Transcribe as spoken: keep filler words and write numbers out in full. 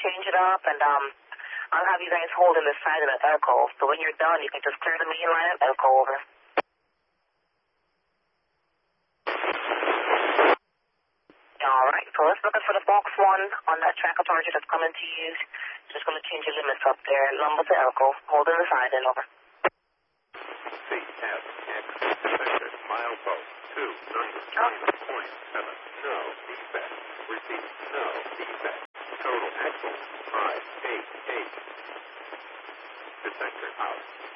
change it up, and um, I'll have you guys hold in the side of the Elko. So when you're done, you can just clear the main line and Elko over. All right, so let's look for the box one on that track authority that's coming to you. Just going to change your limits up there. Number to Elko. Hold in the side and over. C F X defected milepost two nine nine point seven. No defect. Repeat. No